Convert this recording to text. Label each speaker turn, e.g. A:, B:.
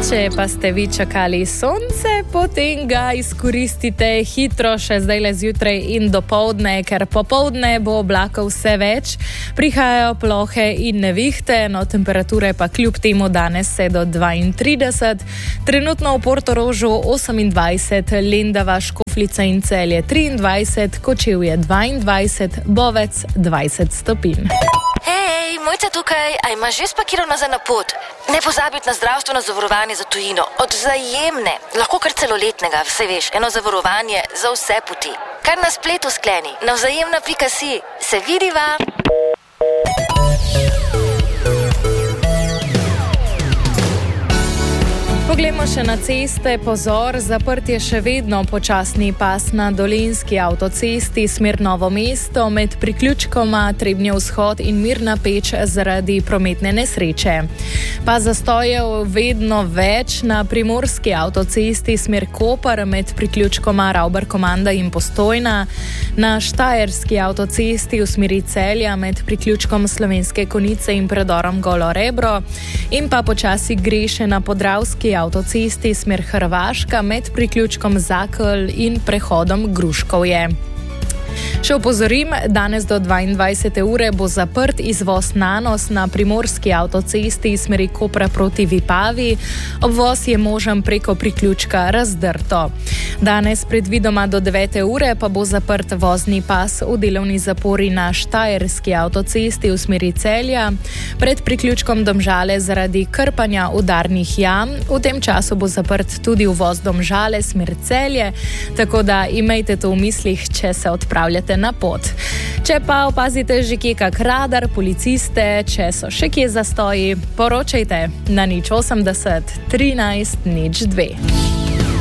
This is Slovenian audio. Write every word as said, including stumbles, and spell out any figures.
A: Če pa ste vi čakali sonce, potem ga izkoristite hitro še zdajle zjutraj in dopoldne, ker popoldne bo oblakov vse več, prihajajo plohe in nevihte, no temperature pa kljub temu danes se do dvaintrideset, trenutno v Portorožu osemindvajset, Lendava, Škofljica in Celje triindvajset, Kočevje dvaindvajset, Bovec dvajset stopinj.
B: Hej, Mojca tukaj, a imaš že spakirano za na pot? Ne pozabiti na zdravstveno zavarovanje za tujino, od Vzajemne, lahko kar celoletnega, vse veš, eno zavarovanje za vse poti. Kar na spletu skleni, na vzajemna pika si, se vidiva.
A: Poglejmo še na ceste, pozor, zaprt je še vedno počasni pas na Dolenjski avtocesti smer Novo mesto med priključkoma Trebnje vzhod in Mirna Peč zaradi prometne nesreče. Pa zastojev vedno več na Primorski avtocesti smer Koper med priključkoma Ravbar-Komanda in Postojna, na Štajerski avtocesti v smeri Celja med priključkom Slovenske Konjice in predorom Golo Rebro in pa počasi gre še na Podravski avtocesti smer Hrvaška med priključkom Zakelj in prehodom Gruškovje. Še opozorim, danes do dvaindvajsete ure bo zaprt izvoz Nanos na Primorski avtocesti smeri Kopra proti Vipavi, obvoz je možen preko priključka Razdrto. Danes predvidoma do devete ure pa bo zaprt vozni pas v delovni zapori na Štajerski avtocesti v smeri Celja, pred priključkom Domžale zaradi krpanja udarnih jam, v tem času bo zaprt tudi uvoz Domžale smer Celje, tako da imejte to v mislih, če se odpravljate na pot. Če pa opazite že kje kak radar, policiste, če so še kje zastoji, poročajte na nič osemdeset trinajst nič dve.